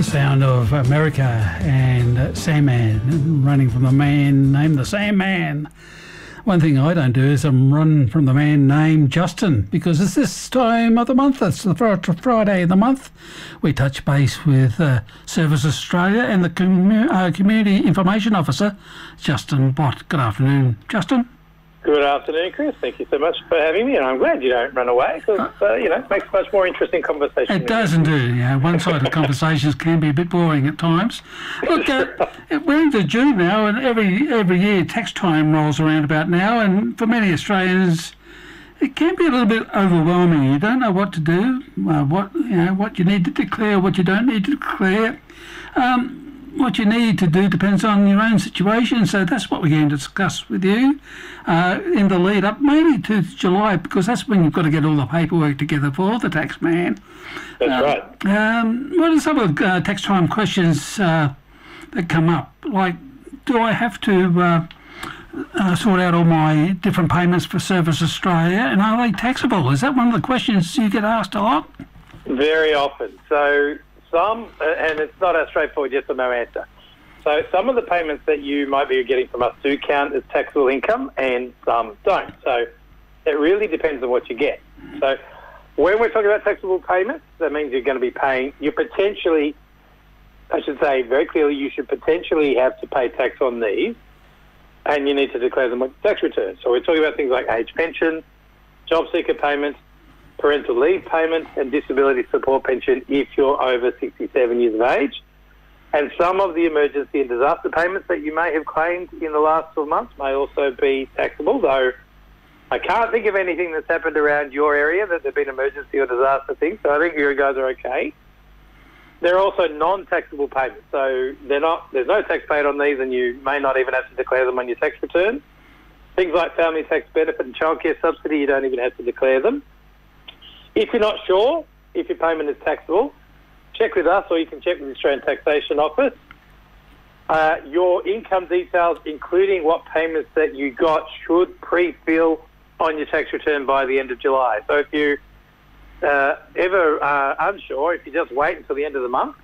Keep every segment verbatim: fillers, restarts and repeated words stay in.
sound of America and uh, Sandman, running from the man named the Sandman. One thing I don't do is I'm run from the man named Justin, because it's this time of the month, it's the Friday of the month. We touch base with uh, Service Australia and the commu- uh, Community Information Officer, Justin Bott. Good afternoon, Justin. Good afternoon, Chris. Thank you so much for having me, and I'm glad you don't run away, because, uh, you know, it makes a much more interesting conversation. It does indeed. You know, one-sided conversations can be a bit boring at times. Look, uh, we're into June now, and every every year tax time rolls around about now, and for many Australians, it can be a little bit overwhelming. You don't know what to do, uh, what you know, what you need to declare, what you don't need to declare. Um, What you need to do depends on your own situation, so that's what we're going to discuss with you uh, in the lead up, mainly to July, because that's when you've got to get all the paperwork together for the tax man. That's uh, right. Um, what are some of the uh, tax time questions uh, that come up? Like, do I have to uh, uh, sort out all my different payments for Service Australia, and are they taxable? Is that one of the questions you get asked a lot? Very often. So some, and it's not a straightforward yes or no answer. So some of the payments that you might be getting from us do count as taxable income, and some don't. So it really depends on what you get. So when we're talking about taxable payments, that means you're going to be paying, you potentially, I should say very clearly, you should potentially have to pay tax on these, and you need to declare them on your tax return. So we're talking about things like age pension, job seeker payments, parental leave payment, and disability support pension if you're over sixty-seven years of age. And some of the emergency and disaster payments that you may have claimed in the last twelve months may also be taxable, though I can't think of anything that's happened around your area that there have been emergency or disaster things, so I think you guys are okay. There are also non-taxable payments, so they're not, there's no tax paid on these, and you may not even have to declare them on your tax return. Things like family tax benefit and childcare subsidy, you don't even have to declare them. If you're not sure if your payment is taxable, check with us, or you can check with the Australian Taxation Office. Uh, your income details, including what payments that you got, should pre-fill on your tax return by the end of July. So if you uh, ever are unsure, if you just wait until the end of the month,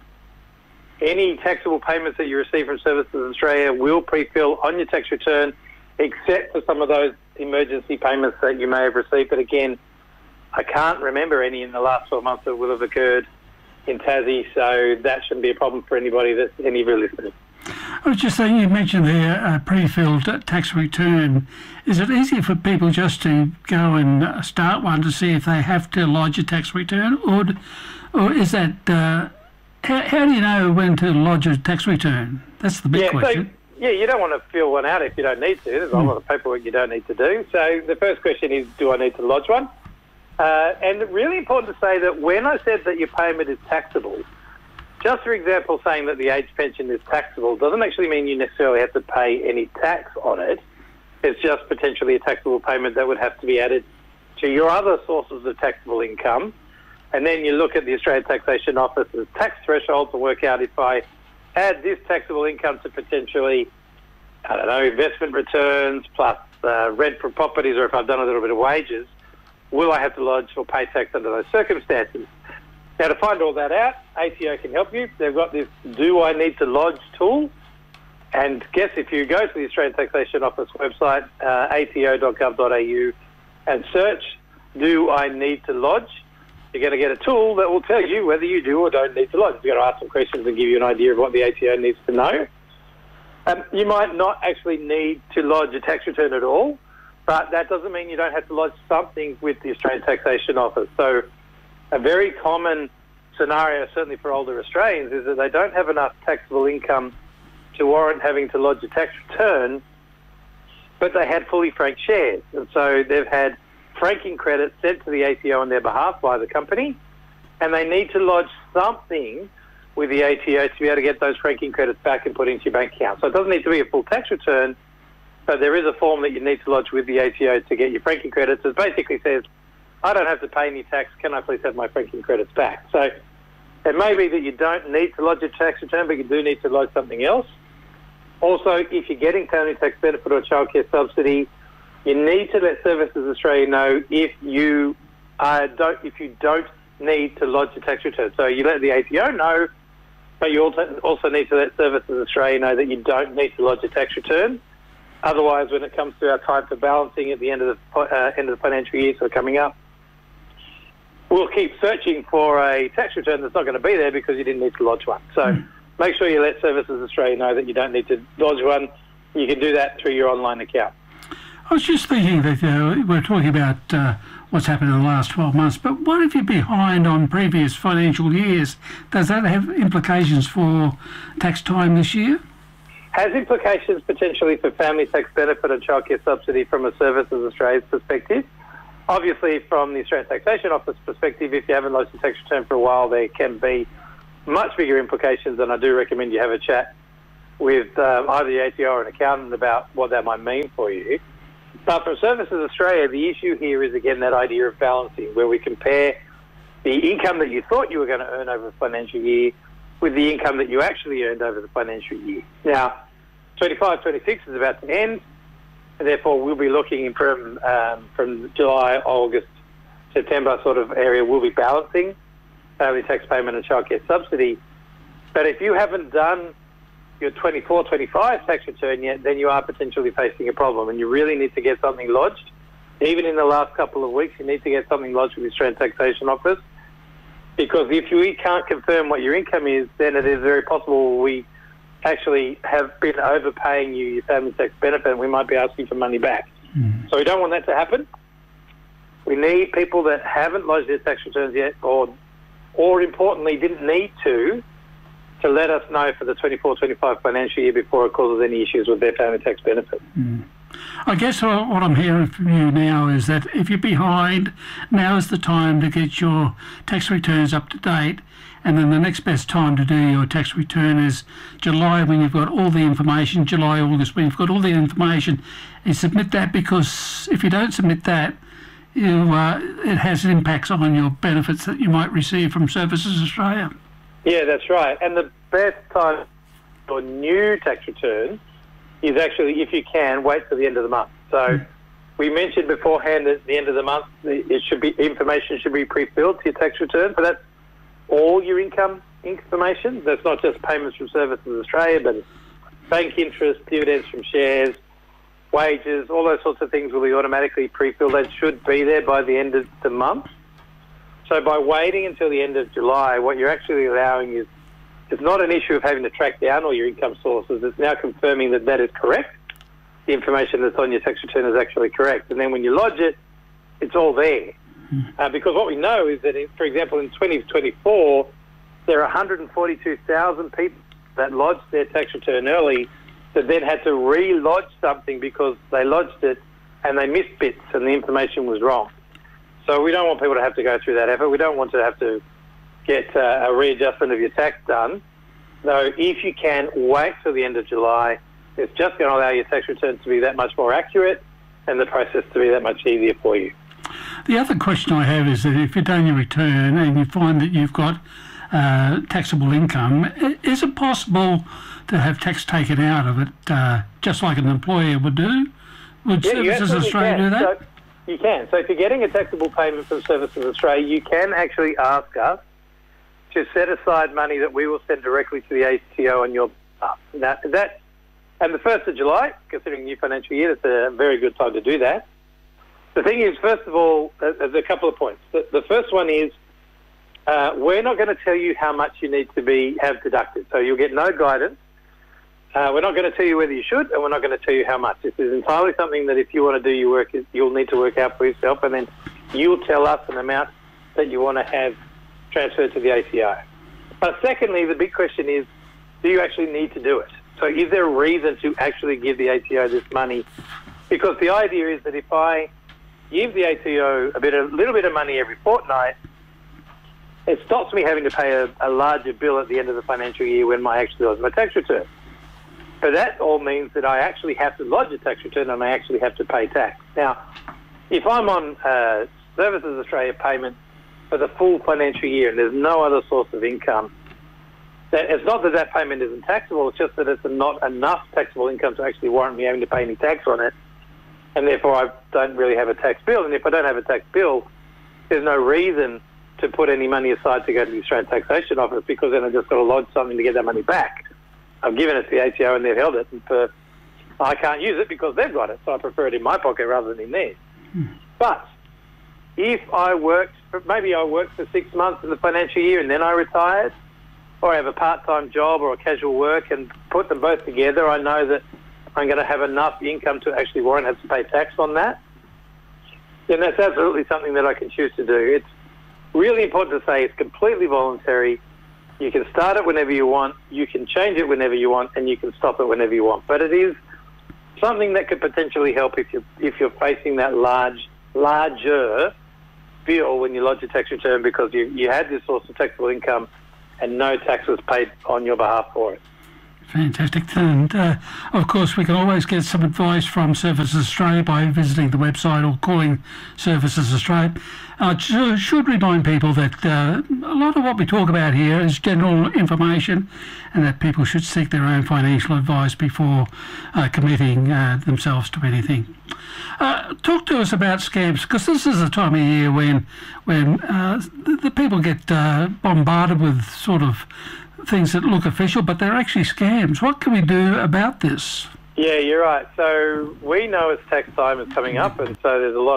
any taxable payments that you receive from Services Australia will pre-fill on your tax return, except for some of those emergency payments that you may have received. But again, I can't remember any in the last twelve months that will have occurred in Tassie, so that shouldn't be a problem for anybody that's any of your listeners. I was just saying, you mentioned the uh, pre-filled tax return. Is it easier for people just to go and uh, start one to see if they have to lodge a tax return, or or is that, uh, how, how do you know when to lodge a tax return? That's the big yeah, question. So, yeah, you don't want to fill one out if you don't need to. There's a Mm. lot of paperwork you don't need to do. So the first question is, do I need to lodge one? Uh, and really important to say that when I said that your payment is taxable, just for example, saying that the age pension is taxable doesn't actually mean you necessarily have to pay any tax on it. It's just potentially a taxable payment that would have to be added to your other sources of taxable income. And then you look at the Australian Taxation Office's tax threshold to work out if I add this taxable income to potentially, I don't know, investment returns plus uh, rent from properties, or if I've done a little bit of wages, will I have to lodge or pay tax under those circumstances? Now, to find all that out, A T O can help you. They've got this Do I Need to Lodge tool. And guess if you go to the Australian Taxation Office website, uh, a t o dot gov dot a u, and search Do I Need to Lodge, you're going to get a tool that will tell you whether you do or don't need to lodge. You've got to ask some questions and give you an idea of what the A T O needs to know. Um, you might not actually need to lodge a tax return at all, but that doesn't mean you don't have to lodge something with the Australian Taxation Office. So a very common scenario, certainly for older Australians, is that they don't have enough taxable income to warrant having to lodge a tax return, but they had fully franked shares. And so they've had franking credits sent to the A T O on their behalf by the company, and they need to lodge something with the A T O to be able to get those franking credits back and put into your bank account. So it doesn't need to be a full tax return, but there is a form that you need to lodge with the A T O to get your franking credits. It basically says, I don't have to pay any tax, can I please have my franking credits back? So it may be that you don't need to lodge a tax return, but you do need to lodge something else. Also, if you're getting family tax benefit or childcare subsidy, you need to let Services Australia know if you uh, don't if you don't need to lodge a tax return. So you let the A T O know But you also also need to let Services Australia know that you don't need to lodge a tax return. Otherwise, when it comes to our time for balancing at the end of the uh, end of the financial year, so coming up, we'll keep searching for a tax return that's not going to be there because you didn't need to lodge one. So mm. make sure you let Services Australia know that you don't need to lodge one. You can do that through your online account. I was just thinking that uh, we're talking about uh, what's happened in the last twelve months, but what if you're behind on previous financial years? Does that have implications for tax time this year? Has implications potentially for family tax benefit and childcare subsidy from a Services Australia's perspective. Obviously, from the Australian Taxation Office perspective, if you haven't lodged a tax return for a while, there can be much bigger implications, and I do recommend you have a chat with um, either the A T O or an accountant about what that might mean for you. But from Services Australia, the issue here is, again, that idea of balancing, where we compare the income that you thought you were going to earn over the financial year with the income that you actually earned over the financial year. Now, twenty-five twenty-six is about to end, and therefore we'll be looking from um, from July, August, September sort of area, we'll be balancing family tax payment and childcare subsidy. But if you haven't done your twenty-four twenty-five tax return yet, then you are potentially facing a problem, and you really need to get something lodged. Even in the last couple of weeks, you need to get something lodged with the Australian Taxation Office, because if you can't confirm what your income is, then it is very possible we actually have been overpaying you your family tax benefit, and we might be asking for money back. Mm. So we don't want that to happen. We need people that haven't lodged their tax returns yet, or, or importantly, didn't need to, to let us know for the twenty-four twenty-five financial year before it causes any issues with their family tax benefit. Mm. I guess what I'm hearing from you now is that if you're behind, now is the time to get your tax returns up to date, and then the next best time to do your tax return is July, when you've got all the information, July, August, when you've got all the information, and submit that, because if you don't submit that, you, uh, it has impacts on your benefits that you might receive from Services Australia. Yeah, that's right. And the best time for new tax return is actually, if you can, wait till the end of the month. So mm. we mentioned beforehand that at the end of the month, it should be information should be pre-filled to your tax return. So that's all your income information. That's not just payments from Services Australia, but it's bank interest, dividends from shares, wages, all those sorts of things will be automatically pre-filled. That should be there by the end of the month. So by waiting until the end of July, what you're actually allowing is, it's not an issue of having to track down all your income sources. It's now confirming that that is correct. The information that's on your tax return is actually correct. And then when you lodge it, it's all there. Uh, because what we know is that, in, for example, in twenty twenty-four, there are one hundred forty-two thousand people that lodged their tax return early that then had to re-lodge something because they lodged it and they missed bits and the information was wrong. So we don't want people to have to go through that effort. We don't want to have to get uh, a readjustment of your tax done. No, if you can, wait till the end of July. It's just going to allow your tax returns to be that much more accurate and the process to be that much easier for you. The other question I have is that if you've done your return and you find that you've got uh, taxable income, is it possible to have tax taken out of it, uh, just like an employer would do? Would yeah, Services Australia do that? So you can. So if you're getting a taxable payment from Services Australia, you can actually ask us to set aside money that we will send directly to the A T O on your behalf. Now, that, and the first of July, considering new financial year, that's a very good time to do that. The thing is, first of all, there's a couple of points. The, the first one is, uh, we're not going to tell you how much you need to be have deducted. So you'll get no guidance. Uh, we're not going to tell you whether you should, and we're not going to tell you how much. This is entirely something that if you want to do your work, you'll need to work out for yourself, and then you'll tell us an amount that you want to have transferred to the A T O. But secondly, the big question is, do you actually need to do it? So is there a reason to actually give the A T O this money? Because the idea is that if I give the A T O a bit, a little bit of money every fortnight, it stops me having to pay a, a larger bill at the end of the financial year when I actually lodge my tax return. So that all means that I actually have to lodge a tax return and I actually have to pay tax. Now, if I'm on uh, Services Australia payment for the full financial year and there's no other source of income, that it's not that that payment isn't taxable, it's just that it's not enough taxable income to actually warrant me having to pay any tax on it, and therefore I don't really have a tax bill. And if I don't have a tax bill, there's no reason to put any money aside to go to the Australian Taxation Office, because then I've just got to lodge something to get that money back. I've given it to the A T O and they've held it, and for, I can't use it because they've got it, so I prefer it in my pocket rather than in theirs. Hmm. But if I worked, maybe I worked for six months in the financial year and then I retired, or I have a part-time job or a casual work and put them both together, I know that I'm going to have enough income to actually warrant have to pay tax on that. Then that's absolutely something that I can choose to do. It's really important to say it's completely voluntary. You can start it whenever you want, you can change it whenever you want, and you can stop it whenever you want. But it is something that could potentially help if you're, if you're facing that large, larger bill when you lodge your tax return, because you, you had this source of taxable income and no tax was paid on your behalf for it. Fantastic. And, uh, of course, we can always get some advice from Services Australia by visiting the website or calling Services Australia. I uh, should remind people that uh, a lot of what we talk about here is general information, and that people should seek their own financial advice before uh, committing uh, themselves to anything. Uh, talk to us about scams, because this is a time of year when, when uh, the, the people get uh, bombarded with sort of things that look official, but they're actually scams. What can we do about this? Yeah, you're right. So we know as tax time is coming up, and so there's a lot